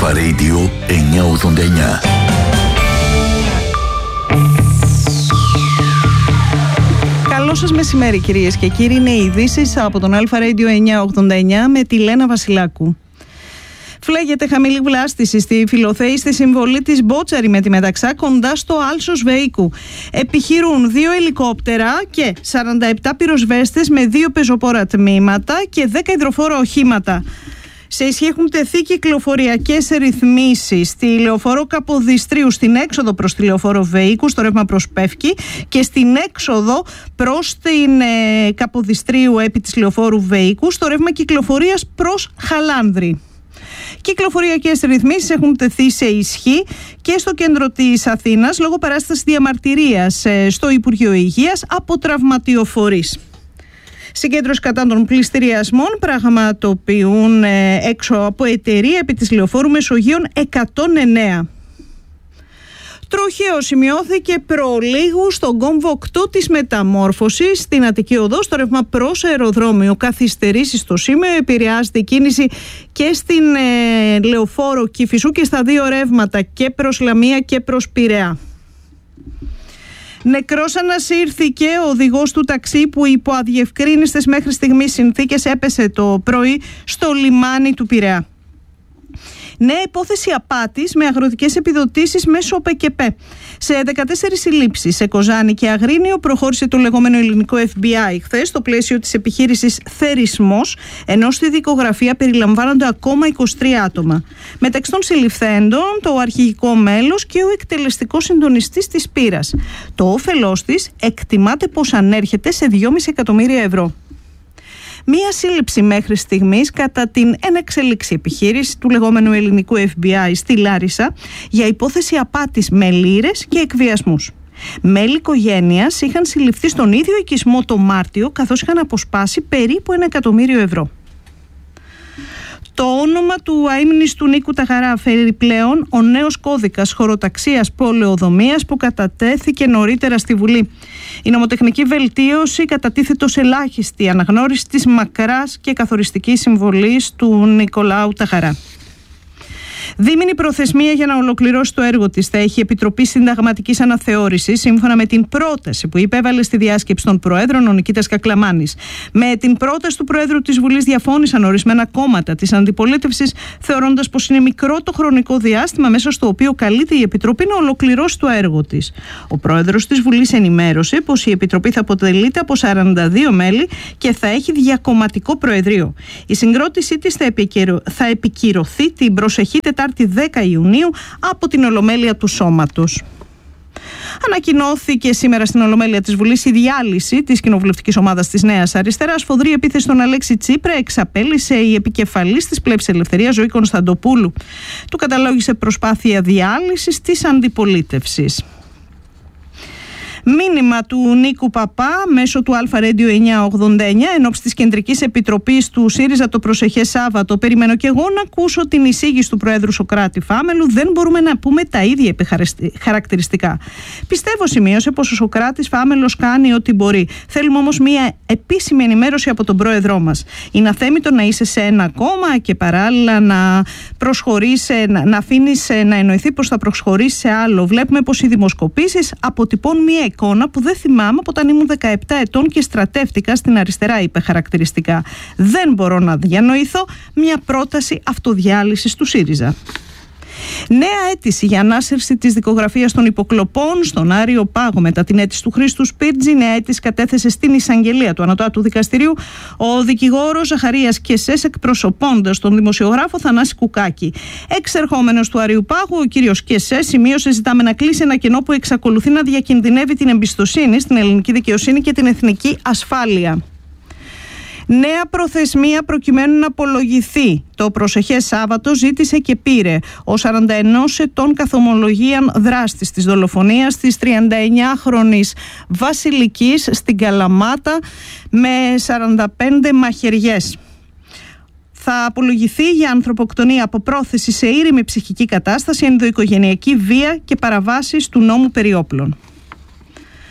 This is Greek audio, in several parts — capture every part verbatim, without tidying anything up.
Αλφα Radio εννιακόσια ογδόντα εννιά. Καλό σας μεσημέρι, κυρίες και κύριοι. Είναι οι ειδήσεις από τον Αλφα Radio εννιακόσια ογδόντα εννιά με τη Λένα Βασιλάκου. Φλέγεται χαμηλή βλάστηση στη Φιλοθέη στη συμβολή της Μπότσαρη με τη Μεταξά κοντά στο Άλσος Βεϊκού. Επιχειρούν δύο ελικόπτερα και σαράντα επτά πυροσβέστες με δύο πεζοπόρα τμήματα και δέκα υδροφόρα οχήματα. Σε ισχύ έχουν τεθεί κυκλοφοριακές ρυθμίσεις στη λεωφόρο Καποδιστρίου στην έξοδο προς τη λεωφόρο Βεϊκού στο ρεύμα προς Πεύκη και στην έξοδο προς την ε, Καποδιστρίου επί της λεωφόρου Βεϊκού στο ρεύμα κυκλοφορίας προς Χαλάνδρη. Κυκλοφοριακές ρυθμίσεις έχουν τεθεί σε ισχύ και στο κέντρο της Αθήνας λόγω παράστασης διαμαρτυρίας στο Υπουργείο Υγείας από τραυματιοφορείς. Συγκέντρωση κατά των πληστηριασμών πραγματοποιούν έξω από εταιρεία επί της λεωφόρου Μεσογείων εκατόν εννέα. Τροχαίο σημειώθηκε προλίγου στον κόμβο οκτώ της Μεταμόρφωσης στην Αττική Οδό στο ρεύμα προς αεροδρόμιο. Καθυστερήσεις στο σημείο, επηρεάζεται η κίνηση και στην ε, λεωφόρο Κηφισού και στα δύο ρεύματα και προς Λαμία και προς Πειραιά. Νεκρός ανασύρθηκε ο οδηγός του ταξί που υπό αδιευκρίνιστες μέχρι στιγμής συνθήκες έπεσε το πρωί στο λιμάνι του Πειραιά. Νέα υπόθεση απάτης με αγροτικές επιδοτήσεις μέσω ΠΚΠ. Σε δεκατέσσερις συλλήψεις σε Κοζάνη και Αγρίνιο προχώρησε το λεγόμενο ελληνικό εφ μπι άι χθες στο πλαίσιο της επιχείρησης Θερισμός, ενώ στη δικογραφία περιλαμβάνονται ακόμα είκοσι τρία άτομα. Μεταξύ των συλληφθέντων το αρχηγικό μέλος και ο εκτελεστικός συντονιστής της Πύρας. Το όφελός της εκτιμάται πως ανέρχεται σε δυόμισι εκατομμύρια ευρώ. Μία σύλληψη μέχρι στιγμής κατά την ενεξελίξη επιχείρηση του λεγόμενου ελληνικού εφ μπι άι στη Λάρισα για υπόθεση απάτης με λίρες και εκβιασμούς. Μέλη οικογένειας είχαν συλληφθεί στον ίδιο οικισμό το Μάρτιο καθώς είχαν αποσπάσει περίπου ένα εκατομμύριο ευρώ. Το όνομα του αείμνηστου Νίκου Ταγαρά φέρει πλέον ο νέος κώδικας χωροταξίας πολεοδομίας που κατατέθηκε νωρίτερα στη Βουλή. Η νομοτεχνική βελτίωση κατατίθεται ως ελάχιστη αναγνώριση της μακράς και καθοριστικής συμβολής του Νικολάου Ταγαρά. Δίμηνη προθεσμία για να ολοκληρώσει το έργο της θα έχει η Επιτροπή Συνταγματικής Αναθεώρησης, σύμφωνα με την πρόταση που υπέβαλε στη διάσκεψη των Προέδρων ο Νικήτας Κακλαμάνης. Με την πρόταση του Προέδρου της Βουλής διαφώνησαν ορισμένα κόμματα της αντιπολίτευσης, θεωρώντας πως είναι μικρό το χρονικό διάστημα μέσα στο οποίο καλείται η Επιτροπή να ολοκληρώσει το έργο της. Ο Πρόεδρος της Βουλής ενημέρωσε πως η Επιτροπή θα αποτελείται από σαράντα δύο μέλη και θα έχει διακομματικό Προεδρείο. Η συγκρότησή της θα, επικυρω... θα επικυρωθεί την προσεχή Τετάρτη δέκα Ιουνίου από την Ολομέλεια του Σώματος. Ανακοινώθηκε σήμερα στην Ολομέλεια της Βουλής η διάλυση της κοινοβουλευτικής ομάδας της Νέας Αριστεράς. Σφοδρή επίθεση στον Αλέξη Τσίπρα εξαπέλυσε η επικεφαλής της Πλεύσης Ελευθερίας Ζωή Κωνσταντοπούλου. Του καταλόγησε προσπάθεια διάλυσης της αντιπολίτευσης. Μήνυμα του Νίκου Παπά μέσω του Αλφα Radio εννιακόσια ογδόντα εννιά ενόψει της Κεντρικής Επιτροπής του ΣΥΡΙΖΑ το προσεχές Σάββατο. Περιμένω και εγώ να ακούσω την εισήγηση του Προέδρου Σωκράτη Φάμελου. Δεν μπορούμε να πούμε τα ίδια χαρακτηριστικά. Πιστεύω, σημείωσε, πως ο Σωκράτης Φάμελος κάνει ό,τι μπορεί. Θέλουμε όμως μια επίσημη ενημέρωση από τον Πρόεδρό μας. Είναι αθέμητο να είσαι σε ένα κόμμα και παράλληλα να προσχωρείς, να, να αφήνεις να εννοηθεί πως θα προσχωρήσει σε άλλο. Βλέπουμε πως οι δημοσκοπήσεις αποτυπώνουν μια εικόνα που δεν θυμάμαι από όταν ήμουν δεκαεπτά ετών και στρατεύτηκα στην αριστερά, είπε χαρακτηριστικά. Δεν μπορώ να διανοηθώ μια πρόταση αυτοδιάλυσης του ΣΥΡΙΖΑ. Νέα αίτηση για ανάσυρση της δικογραφίας των υποκλοπών στον Άριο Πάγο μετά την αίτηση του Χρήστου Σπίρτζη. Νέα αίτηση κατέθεσε στην εισαγγελία του Ανωτάτου Δικαστηρίου ο δικηγόρος Ζαχαρίας Κεσές, εκπροσωπώντας τον δημοσιογράφο Θανάση Κουκάκη. Εξερχόμενος του Αρίου Πάγου, ο κύριος Κεσές σημείωσε: ζητάμε να κλείσει ένα κενό που εξακολουθεί να διακινδυνεύει την εμπιστοσύνη στην ελληνική δικαιοσύνη και την εθνική ασφάλεια. Νέα προθεσμία προκειμένου να απολογηθεί το προσεχές Σάββατο ζήτησε και πήρε ο σαράντα ενός ετών καθομολογίαν δράστης της δολοφονίας της τριανταεννιάχρονης Βασιλικής στην Καλαμάτα με σαράντα πέντε μαχαιριές. Θα απολογηθεί για ανθρωποκτονία από πρόθεση σε ήρεμη ψυχική κατάσταση, ενδοοικογενειακή βία και παραβάσεις του νόμου περί όπλων.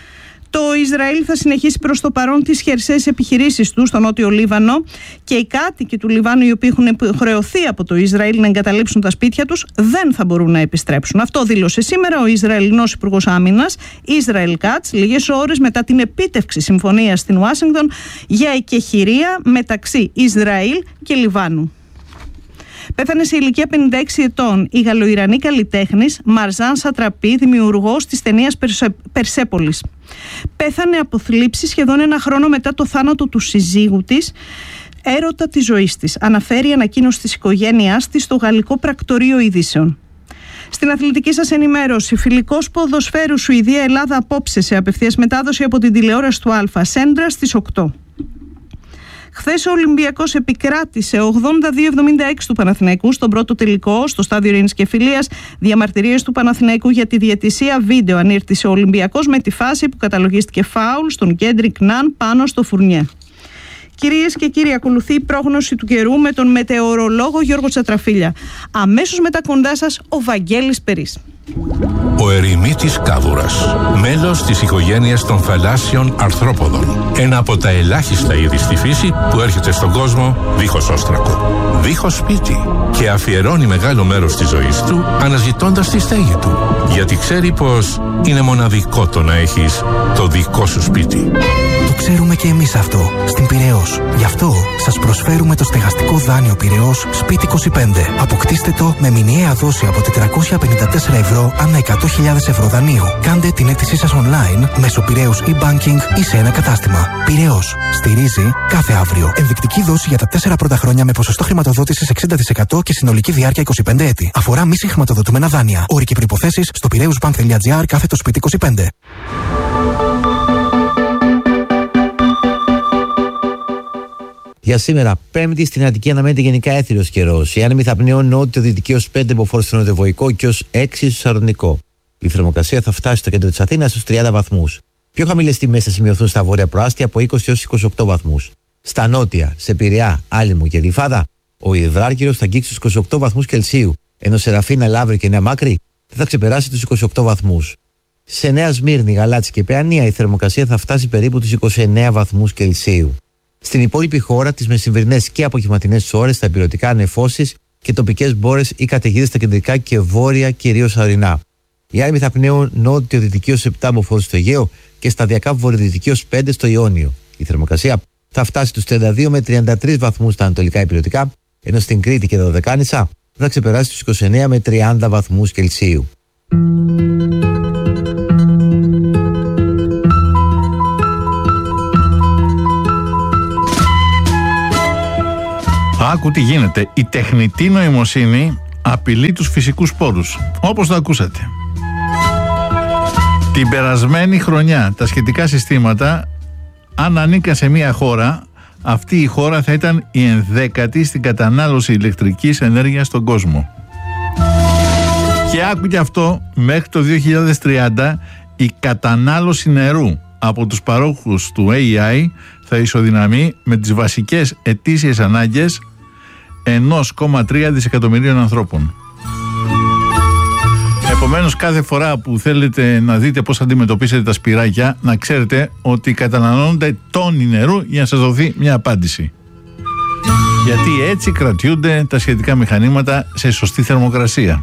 Το Ισραήλ θα συνεχίσει προς το παρόν τις χερσαίες επιχειρήσεις του στο νότιο Λίβανο και οι κάτοικοι του Λιβάνου, οι οποίοι έχουν χρεωθεί από το Ισραήλ να εγκαταλείψουν τα σπίτια τους, δεν θα μπορούν να επιστρέψουν. Αυτό δήλωσε σήμερα ο Ισραηλινός Υπουργός Άμυνας, Ισραήλ Κάτς, λίγες ώρες μετά την επίτευξη συμφωνίας στην Ουάσιγκτον για εκεχηρία μεταξύ Ισραήλ και Λιβάνου. Πέθανε σε ηλικία πενήντα έξι ετών η Γαλλοϊρανή καλλιτέχνης Μαρζάν Σατραπή, δημιουργός της ταινίας Περσέπολης. Πέθανε από θλίψη σχεδόν ένα χρόνο μετά το θάνατο του συζύγου της, έρωτα της ζωής της, αναφέρει η ανακοίνωση της οικογένειάς της στο γαλλικό πρακτορείο ειδήσεων. Στην αθλητική σας ενημέρωση, φιλικός ποδοσφαίρου Σουηδία-Ελλάδα απόψε σε απευθείας μετάδοση από την τηλεόραση του Αλφα Σέντρα στις οκτώ. Χθες ο Ολυμπιακός επικράτησε ογδόντα δύο εβδομήντα έξι του Παναθηναϊκού στον πρώτο τελικό στο στάδιο Ειρήνης και Φιλίας. Διαμαρτυρίες του Παναθηναϊκού για τη διαιτησία βίντεο ανήρτησε ο Ολυμπιακός με τη φάση που καταλογίστηκε φάουλ στον Κέντρικ Ναν πάνω στο Φουρνιέ. Κυρίες και κύριοι, ακολουθεί η πρόγνωση του καιρού με τον μετεωρολόγο Γιώργο Τσατραφίλια. Αμέσως μετά κοντά σας ο Βαγγέλης Περής. Ο ερημίτης κάβουρας, μέλος της οικογένειας των θαλάσσιων αρθρόποδων. Ένα από τα ελάχιστα είδη στη φύση που έρχεται στον κόσμο δίχως όστρακο, δίχως σπίτι και αφιερώνει μεγάλο μέρος της ζωής του αναζητώντας τη στέγη του. Γιατί ξέρει πως είναι μοναδικό το να έχεις το δικό σου σπίτι. Το ξέρουμε και εμείς αυτό στην Πειραιώς. Γι' αυτό σας προσφέρουμε το στεγαστικό δάνειο Πειραιώς Σπίτι είκοσι πέντε. Αποκτήστε το με μηνιαία δόση από τετρακόσια πενήντα τέσσερα ευρώ ανά εκατό χιλιάδες ευρώ δανείου. Κάντε την αίτησή σας online μέσω Πειραιώς e-banking ή σε ένα κατάστημα. Πειραιώς. Στηρίζει κάθε αύριο. Ενδεικτική δόση για τα τέσσερα πρώτα χρόνια με ποσοστό χρηματοδότησης εξήντα τοις εκατό και συνολική διάρκεια είκοσι πέντε έτη. Αφορά μη συγχρηματοδοτούμενα δάνεια. Όροι και προϋποθέσεις στο πειραιούσbank.gr κάθετο σπίτι είκοσι πέντε. Για σήμερα, Πέμπτη, στην Αττική αναμένεται γενικά έθριος καιρός. Οι άνεμοι θα πνέουν νότιο-δυτική ως πέντε μποφόρ στο νοτιοβοϊκό και ως έξι στο σαρονικό. Η θερμοκρασία θα φτάσει στο κέντρο της Αθήνας στους τριάντα βαθμούς. Πιο χαμηλές τιμές θα σημειωθούν στα βόρεια προάστια από είκοσι έως είκοσι οκτώ βαθμούς. Στα νότια, σε Πειραιά, Άλυμο και Γλυφάδα, ο υδράργυρος θα αγγίξει τους είκοσι οκτώ βαθμούς Κελσίου, ενώ σε Ραφίνα, Λαύριο και Νέα Μάκρη δεν θα ξεπεράσει τους είκοσι οκτώ βαθμούς. Σε Νέα Σμύρνη, Γαλάτσι και Παιανία η θερμοκρασία θα φτάσει περίπου τους είκοσι εννέα βαθμούς Κελσίου. Στην υπόλοιπη χώρα, τις μεσημβρινές και απογευματινές ώρες, θα υπηρετικά νεφώσεις και τοπικές μπόρες ή καταιγίδες στα κεντρικά και βόρεια, κυρίως ορεινά. Οι άνεμοι θα πνέουν νότιο-δυτική ως επτά μποφόρ στο Αιγαίο και σταδιακά βορειοδυτική ως πέντε στο Ιόνιο. Η θερμοκρασία θα φτάσει τους τριάντα δύο με τριάντα τρεις βαθμούς στα ανατολικά υπηρετικά, ενώ στην Κρήτη και τα Δωδεκάνησα θα ξεπεράσει τους είκοσι εννέα με τριάντα βαθμούς Κελσίου. Άκου τι γίνεται. Η τεχνητή νοημοσύνη απειλεί τους φυσικούς πόρους. Όπως το ακούσατε. Την περασμένη χρονιά τα σχετικά συστήματα, αν ανήκαν σε μια χώρα, αυτή η χώρα θα ήταν η ενδέκατη στην κατανάλωση ηλεκτρικής ενέργειας στον κόσμο. Και άκου και αυτό, μέχρι το δύο χιλιάδες τριάντα η κατανάλωση νερού από τους παρόχους του έι άι θα ισοδυναμεί με τις βασικές ετήσιες ανάγκες ένα κόμμα τρία δισεκατομμυρίων ανθρώπων. Επομένως, κάθε φορά που θέλετε να δείτε πώς αντιμετωπίσετε τα σπυράκια, να ξέρετε ότι καταναλώνονται τόνοι νερού για να σας δοθεί μια απάντηση. Γιατί έτσι κρατιούνται τα σχετικά μηχανήματα σε σωστή θερμοκρασία.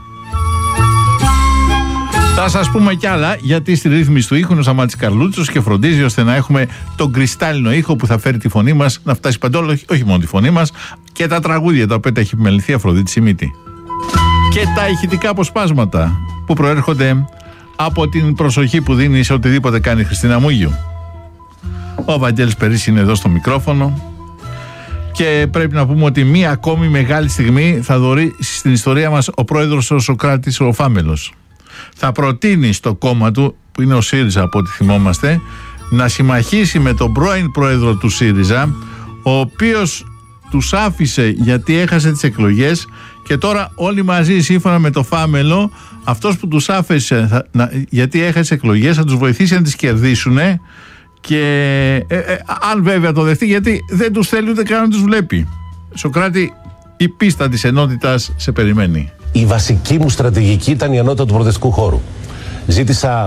Θα σας πούμε κι άλλα, γιατί στη ρύθμιση του ήχου είναι ο Σταμάτης Καρλούτσος και φροντίζει ώστε να έχουμε τον κρυστάλλινο ήχο που θα φέρει τη φωνή μας να φτάσει παντού, όχι, όχι μόνο τη φωνή μας, και τα τραγούδια τα οποία τα έχει επιμεληθεί Αφροδίτη Σιμίτη. Και τα ηχητικά αποσπάσματα που προέρχονται από την προσοχή που δίνει σε οτιδήποτε κάνει η Χριστίνα Μούγιου. Ο Βαγγέλης Περής είναι εδώ στο μικρόφωνο και πρέπει να πούμε ότι μία ακόμη μεγάλη στιγμή θα δωρεί στην ιστορία μας ο πρόεδρος ο Σωκράτης ο Φάμελος. Θα προτείνει στο κόμμα του, που είναι ο ΣΥΡΙΖΑ από ό,τι θυμόμαστε, να συμμαχίσει με τον πρώην πρόεδρο του ΣΥΡΙΖΑ, ο οποίος τους άφησε γιατί έχασε τις εκλογές και τώρα όλοι μαζί σύμφωνα με το Φάμελο, αυτός που τους άφησε θα, να, γιατί έχασε εκλογές θα τους βοηθήσει να τις κερδίσουν και ε, ε, αν βέβαια το δεχτεί, γιατί δεν τους θέλει ούτε καν να τους βλέπει. Σωκράτη, η πίστα της ενότητας σε περιμένει. Η βασική μου στρατηγική ήταν η ενότητα του προοδευτικού χώρου. Ζήτησα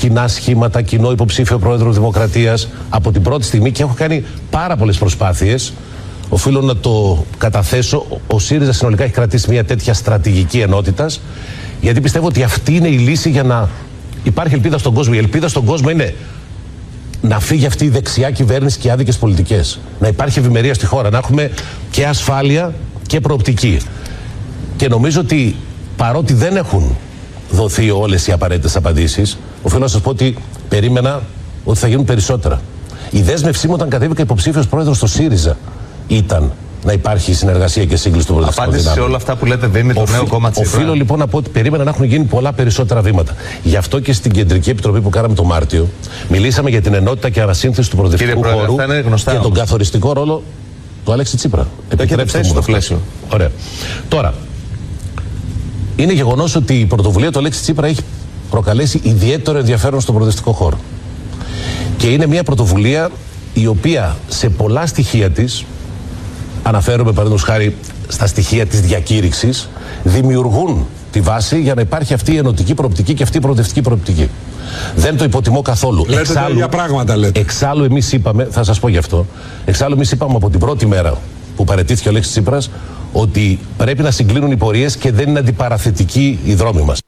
κοινά σχήματα, κοινό υποψήφιο πρόεδρο Δημοκρατίας από την πρώτη στιγμή και έχω κάνει πάρα πολλές προσπάθειες. Οφείλω να το καταθέσω. Ο ΣΥΡΙΖΑ συνολικά έχει κρατήσει μια τέτοια στρατηγική ενότητας, γιατί πιστεύω ότι αυτή είναι η λύση για να υπάρχει ελπίδα στον κόσμο. Η ελπίδα στον κόσμο είναι να φύγει αυτή η δεξιά κυβέρνηση και οι άδικες πολιτικές. Να υπάρχει ευημερία στη χώρα, να έχουμε και ασφάλεια και προοπτική. Και νομίζω ότι παρότι δεν έχουν δοθεί όλες οι απαραίτητες απαντήσεις, οφείλω να σας πω ότι περίμενα ότι θα γίνουν περισσότερα. Η δέσμευσή μου όταν κατέβηκα υποψήφιος πρόεδρος στο ΣΥΡΙΖΑ ήταν να υπάρχει συνεργασία και σύγκληση των προοδευτικών δυνάμεων. Απάντηση σε όλα αυτά που λέτε δεν είναι το νέο κόμμα Τσίπρα. Οφείλω λοιπόν να πω ότι περίμενα να έχουν γίνει πολλά περισσότερα βήματα. Γι' αυτό και στην Κεντρική Επιτροπή που κάναμε το Μάρτιο, μιλήσαμε για την ενότητα και ανασύνθεση του προοδευτικού χώρου και τον καθοριστικό ρόλο του Αλέξη Τσίπρα. Επιτρέψτε μου το πλαίσιο. Ωραία. Τώρα, είναι γεγονός ότι η πρωτοβουλία του Αλέξη Τσίπρα έχει προκαλέσει ιδιαίτερο ενδιαφέρον στον προοδευτικό χώρο. Και είναι μια πρωτοβουλία η οποία σε πολλά στοιχεία της, αναφέρομαι παραδείγματος χάρη στα στοιχεία της διακήρυξης, δημιουργούν τη βάση για να υπάρχει αυτή η ενωτική προοπτική και αυτή η προοδευτική προοπτική. Δεν το υποτιμώ καθόλου. Λέτε εξάλλου, για πράγματα λέτε. Εξάλλου εμείς είπαμε, θα σας πω γι' αυτό, εξάλλου εμείς είπαμε από την πρώτη μέρα που παραιτήθηκε ο Αλέξης Τσίπρας ότι πρέπει να συγκλίνουν οι πορείες και δεν είναι αντιπαραθετικοί οι δρόμοι μας.